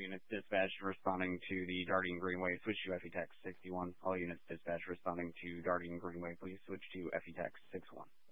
units dispatched responding to the Darting Greenway, switch to FE Tex 61. All units dispatched responding to Darting Greenway, please switch to FE Tex 61.